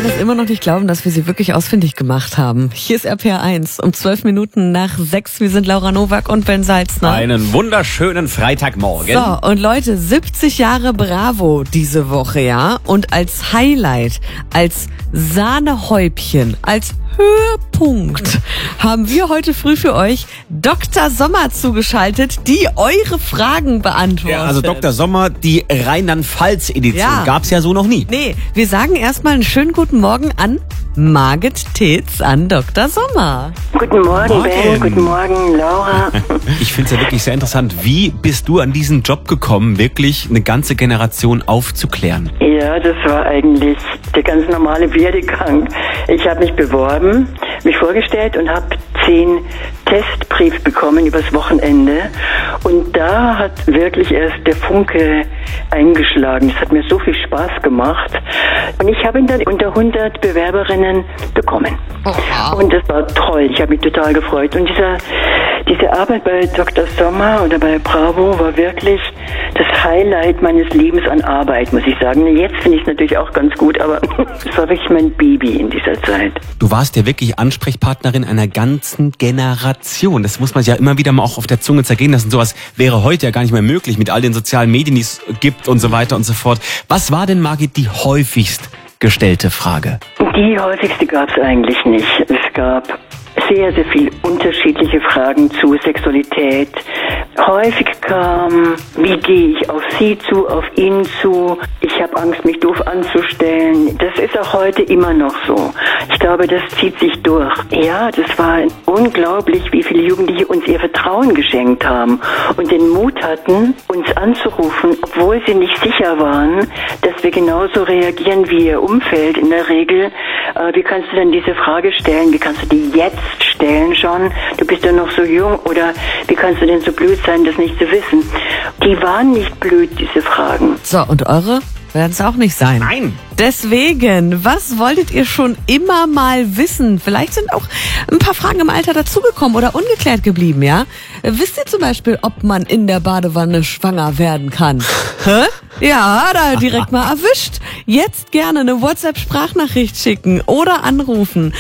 kann es immer noch nicht glauben, dass wir sie wirklich ausfindig gemacht haben. Hier ist RPR1 um 12 Minuten nach 6. Wir sind Laura Nowak und Ben Salzner. Einen wunderschönen Freitagmorgen. So, und Leute, 70 Jahre Bravo diese Woche, ja? Und als Highlight, als Sahnehäubchen, als Höhepunkt haben wir heute früh für euch Dr. Sommer zugeschaltet, die eure Fragen beantwortet. Ja, also Dr. Sommer, die Rheinland-Pfalz-Edition Ja. gab's ja so noch nie. Nee, wir sagen erstmal einen schönen guten Morgen an Margit Tetz, an Dr. Sommer. Guten Morgen, Ben. Guten Morgen, Laura. Ich finde es ja wirklich sehr interessant. Wie bist du an diesen Job gekommen, wirklich eine ganze Generation aufzuklären? Ja, das war eigentlich der ganz normale Werdegang. Ich habe mich beworben, mich vorgestellt und habe 10 Testbriefe bekommen übers Wochenende. Und da hat wirklich erst der Funke eingeschlagen. Es hat mir so viel Spaß gemacht. Und ich habe ihn dann unter 100 Bewerberinnen bekommen. Oha. Und das war toll. Ich habe mich total gefreut. Und diese Arbeit bei Dr. Sommer oder bei Bravo war wirklich das Highlight meines Lebens an Arbeit, muss ich sagen. Jetzt finde ich es natürlich auch ganz gut, aber es war wirklich mein Baby in dieser Zeit. Du warst ja wirklich Ansprechpartnerin einer ganzen Generation. Das muss man ja immer wieder mal auch auf der Zunge zergehen lassen. Sowas wäre heute ja gar nicht mehr möglich mit all den sozialen Medien, die es gibt und so weiter und so fort. Was war denn, Margit, die häufigst gestellte Frage? Die häufigste gab es eigentlich nicht. Es gab sehr, sehr viele unterschiedliche Fragen zu Sexualität. Häufig kam, wie gehe ich auf sie zu, auf ihn zu? Ich habe Angst, mich doof anzustellen. Das ist auch heute immer noch so. Ich glaube, das zieht sich durch. Ja, das war unglaublich, wie viele Jugendliche uns ihr Vertrauen geschenkt haben und den Mut hatten, uns anzurufen, obwohl sie nicht sicher waren, dass wir genauso reagieren wie ihr Umfeld in der Regel. Wie kannst du denn diese Frage stellen? Wie kannst du die jetzt stellen schon? Du bist ja noch so jung. Oder wie kannst du denn so blöd sein, das nicht zu wissen? Die waren nicht blöd, diese Fragen. So, und eure werden es auch nicht sein. Nein! Deswegen, was wolltet ihr schon immer mal wissen? Vielleicht sind auch ein paar Fragen im Alter dazugekommen oder ungeklärt geblieben, ja? Wisst ihr zum Beispiel, ob man in der Badewanne schwanger werden kann? Hä? Ja, da direkt mal erwischt. Jetzt gerne eine WhatsApp-Sprachnachricht schicken oder anrufen.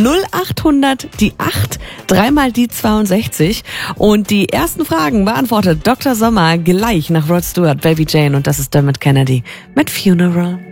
0800 die 8, 3 die 62. Und die ersten Fragen beantwortet Dr. Sommer gleich nach Rod Stewart, Baby Jane. Und das ist Dermot Kennedy mit Funeral.